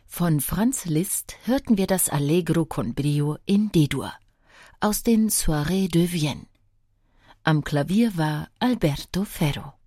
Von Franz Liszt hörten wir das Allegro con brio in D-Dur aus den Soirées de Vienne. Am Klavier war Alberto Ferro.